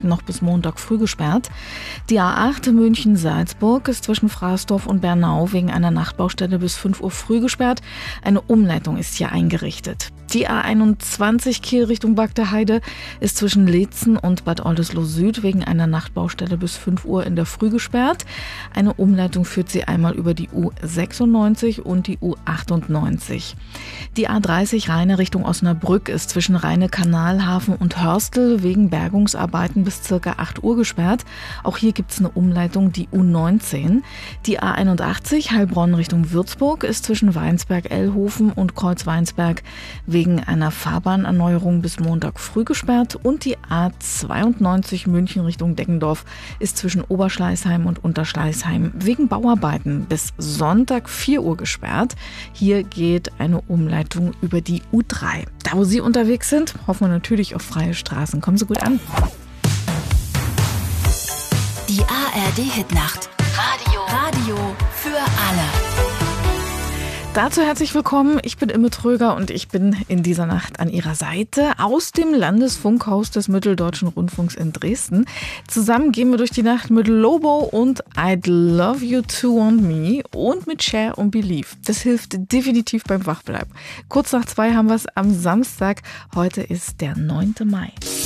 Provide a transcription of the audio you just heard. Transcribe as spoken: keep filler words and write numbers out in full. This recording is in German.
noch bis Montag früh gesperrt. Die A acht München-Salzburg ist zwischen Fraßdorf und Bernau wegen einer Nachtbaustelle bis fünf Uhr früh gesperrt. Eine Umleitung ist hier eingerichtet. Die A einundzwanzig Kiel Richtung Bagdeheide ist zwischen Leetzen und Bad Oldesloe Süd wegen einer Nachtbaustelle bis fünf Uhr in der Früh gesperrt. Eine Umleitung führt sie einmal über die U sechsundneunzig und die U achtundneunzig. Die A dreißig Rheine Richtung Osnabrück ist zwischen Rheine Kanalhafen und Hörstel wegen Bergungsarbeiten bis circa acht Uhr gesperrt. Auch hier gibt es eine Umleitung, die U neunzehn. Die A einundachtzig Heilbronn Richtung Würzburg ist zwischen Weinsberg-Ellhofen und Kreuzweinsberg wegen einer Fahrbahnerneuerung bis Montag früh gesperrt. Und die A zweiundneunzig München Richtung Deggendorf ist zwischen Oberschleißheim und Unterschleißheim wegen Bauarbeiten bis Sonntag vier Uhr gesperrt. Hier geht eine Umleitung über die U drei. Da, wo Sie unterwegs sind, hoffen wir natürlich auf freie Straßen. Kommen Sie gut an. Die A R D-Hitnacht. Radio. Radio für alle. Dazu herzlich willkommen. Ich bin Imme Tröger und ich bin in dieser Nacht an Ihrer Seite aus dem Landesfunkhaus des Mitteldeutschen Rundfunks in Dresden. Zusammen gehen wir durch die Nacht mit Lobo und I'd Love You To Want Me und mit Share und Believe. Das hilft definitiv beim Wachbleiben. Kurz nach zwei haben wir es am Samstag. Heute ist der neunte Mai.